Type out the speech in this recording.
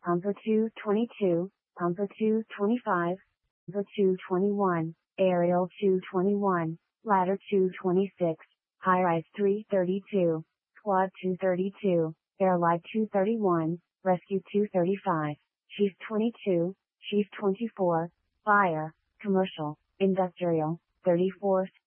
Pumper 222, Pumper 225, Pumper 221, Aerial 221, Ladder 226, High-Rise 332, Squad 232, Airlight 231, Rescue 235, Chief 22, Chief 24, Fire, Commercial, Industrial, 34th,